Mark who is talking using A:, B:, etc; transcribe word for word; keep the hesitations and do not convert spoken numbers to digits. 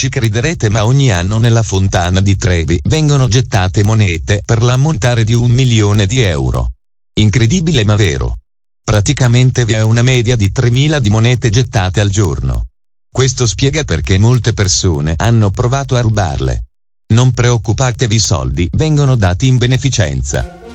A: Ci crederete, ma ogni anno nella fontana di Trevi vengono gettate monete per l'ammontare di un milione di euro. Incredibile ma vero. Praticamente vi è una media di tremila di monete gettate al giorno. Questo spiega perché molte persone hanno provato a rubarle. Non preoccupatevi, i soldi vengono dati in beneficenza.